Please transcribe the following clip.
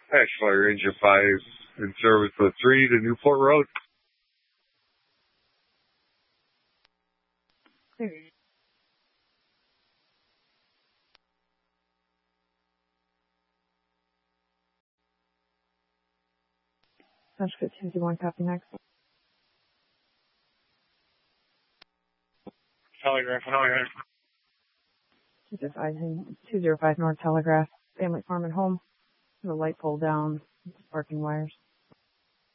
Ashfly Ranger 5 in service with 3 to Newport Road. That's 201, copy next. Telegraph. 205 North Telegraph, family farm and home. The light pole down, sparking wires.